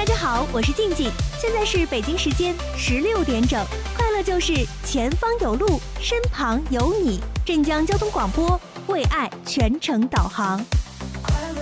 大家好，我是静静，现在是北京时间16点整，快乐就是前方有路，身旁有你。镇江交通广播为爱全程导航。